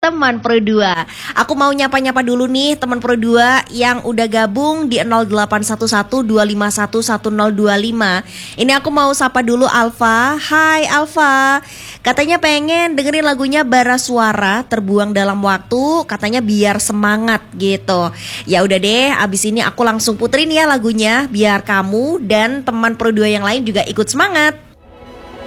teman Pro 2. Aku mau nyapa-nyapa dulu nih teman Pro 2 yang udah gabung di 0811-251-1025. Ini aku mau sapa dulu Alfa. Hai Alfa. Katanya pengen dengerin lagunya Bara Suara Terbuang Dalam Waktu, katanya biar semangat gitu. Ya udah deh, abis ini aku langsung puterin ya lagunya biar kamu dan teman Pro 2 yang lain juga ikut semangat.